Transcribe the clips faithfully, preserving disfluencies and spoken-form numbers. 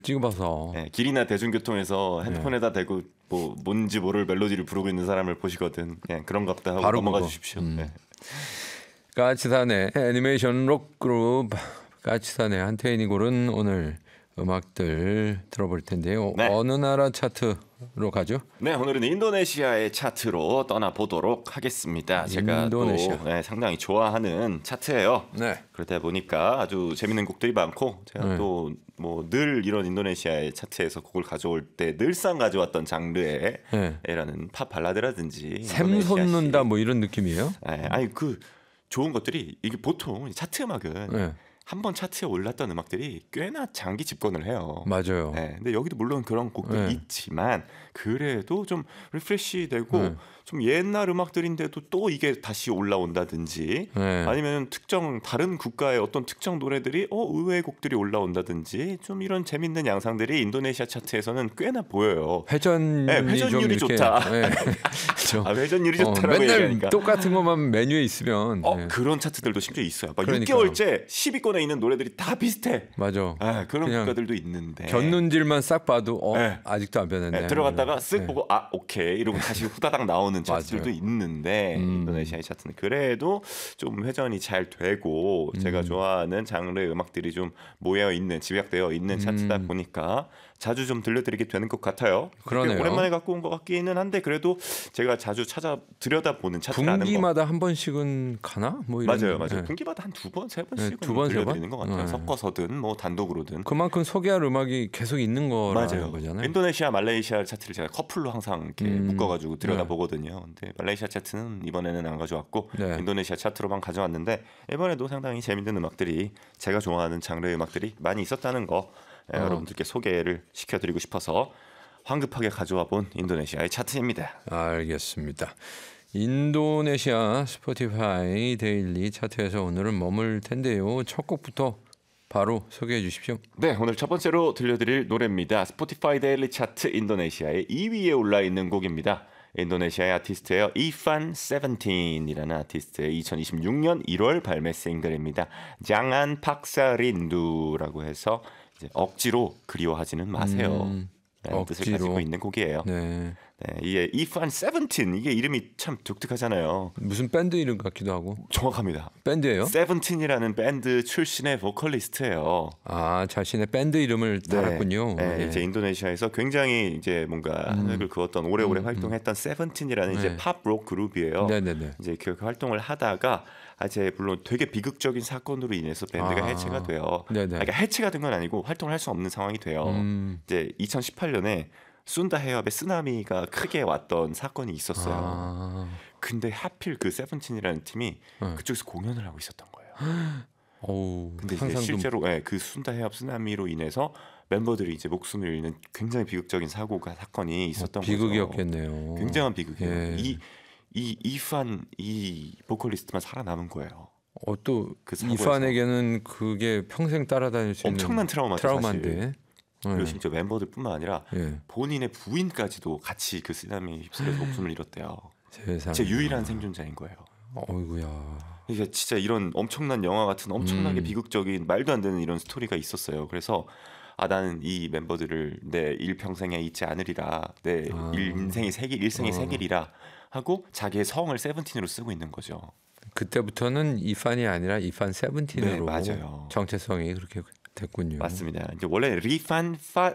찍어봐서 네, 길이나 대중교통에서 핸드폰에다 네. 대고 뭐 뭔지 모를 멜로디를 부르고 있는 사람을 보시거든 그냥 그런갑다 하고 넘어가 그거. 주십시오. 음. 네. 까치산의 애니메이션 록 그룹 까치산의 한태인이 고른 오늘 음악들 들어볼 텐데요. 네. 어느 나라 차트로 가죠? 네, 오늘은 인도네시아의 차트로 떠나보도록 하겠습니다. 제가 인도네시아. 또 네, 상당히 좋아하는 차트예요. 네. 그러다 보니까 아주 재밌는 곡들이 많고 제가 네. 또 뭐 늘 이런 인도네시아의 차트에서 곡을 가져올 때 늘상 가져왔던 장르의 네. 에라는 팝 발라드라든지 샘솟는다 뭐 이런 느낌이에요? 네, 아니 그 좋은 것들이 이게 보통 차트 음악은 네. 한번 차트에 올랐던 음악들이 꽤나 장기 집권을 해요. 맞아요. 네, 근데 여기도 물론 그런 곡도 네. 있지만 그래도 좀 리프레시 되고 네. 좀 옛날 음악들인데도 또 이게 다시 올라온다든지 네. 아니면 특정 다른 국가의 어떤 특정 노래들이 어 의외의 곡들이 올라온다든지 좀 이런 재밌는 양상들이 인도네시아 차트에서는 꽤나 보여요. 회전 네, 회전율이 좋다. 네. 아, 회전율이 어, 좋다라고 맨날 얘기하니까. 똑같은 것만 메뉴에 있으면 어, 네. 그런 차트들도 심지어 있어요. 막 육 개월째 십 위권에 있는 노래들이 다 비슷해. 맞아. 아, 그런 국가들도 있는데. 견눈질만 싹 봐도 어, 네. 아직도 안 변했네. 네, 들어갔다가 쓱 네. 보고 아 오케이 이러고 다시 후다닥 나오는 차트들도 있는데 음. 인도네시아의 차트는 그래도 좀 회전이 잘 되고 음. 제가 좋아하는 장르의 음악들이 좀 모여 있는 집약되어 있는 차트다 음. 보니까 자주 좀 들려드리게 되는 것 같아요. 그러네요. 오랜만에 갖고 온 것 같기는 한데 그래도 제가 자주 찾아 들여다보는 차트라는 거. 분기마다 한 번씩은 가나? 뭐 이런 맞아요, 맞아요. 네. 분기마다 한 두 번, 세 번씩은 네, 두 번, 들려드리는 것 같아요. 네. 섞어서든 뭐 단독으로든. 그만큼 소개할 음악이 계속 있는 거라는 거잖아요. 인도네시아, 말레이시아 차트를 제가 커플로 항상 이렇게 음. 묶어가지고 들여다보거든요. 근데 말레이시아 차트는 이번에는 안 가져왔고 네. 인도네시아 차트로만 가져왔는데 이번에도 상당히 재밌는 음악들이 제가 좋아하는 장르의 음악들이 많이 있었다는 거. 네, 어. 여러분들께 소개를 시켜드리고 싶어서 황급하게 가져와 본 인도네시아의 차트입니다. 알겠습니다. 인도네시아 스포티파이 데일리 차트에서 오늘은 머물 텐데요. 첫 곡부터 바로 소개해 주십시오. 네, 오늘 첫 번째로 들려드릴 노래입니다. 스포티파이 데일리 차트 인도네시아의 이 위에 올라 있는 곡입니다. 인도네시아의 아티스트예요. 이판 세븐틴이라는 아티스트의 이천이십육 년 일월 발매 싱글입니다. 장안 팍사린두라고 해서 이제 억지로 그리워하지는 마세요. 음, 라는 뜻을 가지고 있는 곡이에요. 네. 네, 이게 이판 세븐틴 이게 이름이 참 독특하잖아요. 무슨 밴드 이름 같기도 하고. 정확합니다. 밴드예요? 세븐틴이라는 밴드 출신의 보컬리스트예요. 아, 자신의 밴드 이름을 달았군요. 네, 네, 네. 이제 인도네시아에서 굉장히 이제 뭔가 음. 하늘을 그었던 오래오래 음, 활동했던 음. 세븐틴이라는 네. 이제 팝록 그룹이에요. 네, 네, 네. 이제 그 활동을 하다가 이제 물론 되게 비극적인 사건으로 인해서 밴드가 아. 해체가 돼요. 그러니까 해체가 된 건 아니고 활동을 할 수 없는 상황이 돼요. 음. 이제 이천십팔 년에 순다 해협에 쓰나미가 크게 왔던 사건이 있었어요. 아. 근데 하필 그 세븐틴이라는 팀이 네. 그쪽에서 공연을 하고 있었던 거예요. 오, 근데 이제 실제로 네, 그 순다 해협 쓰나미로 인해서 멤버들이 이제 목숨을 잃는 굉장히 비극적인 사고가 사건이 있었던 어, 비극이었겠네요. 거죠. 굉장한 비극이에요. 예. 이 이 이판 이 보컬리스트만 살아남은 거예요. 어, 또 그 이판에게는 그게 평생 따라다닐 수 엄청난 있는 트라우마죠, 트라우마인데. 사실. 그리고 심지어 멤버들뿐만 아니라 예. 본인의 부인까지도 같이 그 쓰나미에 휩쓸려서 목숨을 잃었대요. 세상에. 제 유일한 생존자인 거예요. 어이구야. 이게 진짜 이런 엄청난 영화 같은 엄청나게 음. 비극적인 말도 안 되는 이런 스토리가 있었어요. 그래서 아 나는 이 멤버들을 내 일평생에 잊지 않으리라. 내 아. 인생의 세길, 일생의 어. 세길이라 하고 자기의 성을 세븐틴으로 쓰고 있는 거죠. 그때부터는 이판이 아니라 이판 세븐틴으로 네, 맞아요. 정체성이 그렇게 됐군요. 맞습니다. 이제 원래 리판 파,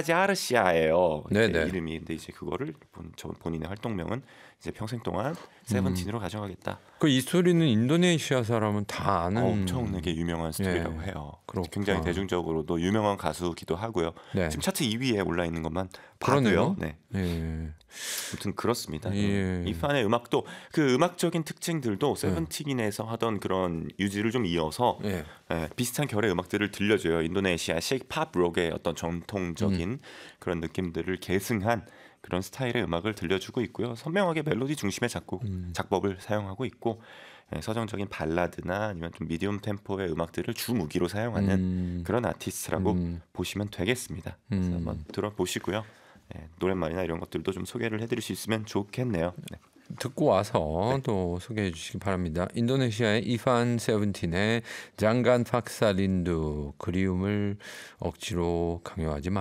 파자르시아예요. 이름이. 근데 이제 그거를 본, 저 본인의 활동명은 이제 평생 동안 세븐틴으로 음. 가져가겠다. 그 이 스토리는 인도네시아 사람은 다 아는 엄청나게 유명한 스토리라고 예. 해요. 그렇구나. 굉장히 대중적으로도 유명한 가수기도 하고요. 네. 지금 차트 이 위에 올라 있는 것만 봐도요. 네. 예. 아무튼 그렇습니다. 예. 이 판의 음악도 그 음악적인 특징들도 세븐틴에서 하던 그런 유지를 좀 이어서 예. 예, 비슷한 결의 음악들을 들려줘요. 인도네시아 쉐이크팝 록의 어떤 전통적인 음. 그런 느낌들을 계승한 그런 스타일의 음악을 들려주고 있고요. 선명하게 멜로디 중심의 작곡, 음. 작법을 사용하고 있고 예, 서정적인 발라드나 아니면 좀 미디엄 템포의 음악들을 주 무기로 사용하는 음. 그런 아티스트라고 음. 보시면 되겠습니다. 그래서 음. 한번 들어보시고요. 예, 노랫말이나 이런 것들도 좀 소개를 해드릴 수 있으면 좋겠네요. 네. 듣고 와서 네. 또 소개해 주시기 바랍니다. 인도네시아의 이판 세븐틴의 장간 팍사린두 그리움을 억지로 강요하지 마.